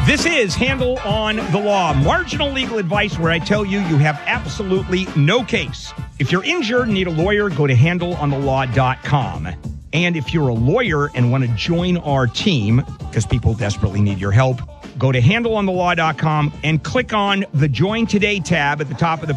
This is Handle on the Law, marginal legal advice where I tell you you have absolutely no case. If you're injured and need a lawyer, go to handleonthelaw.com. And if you're a lawyer and want to join our team, because people desperately need your help, go to handleonthelaw.com and click on the Join Today tab at the top of the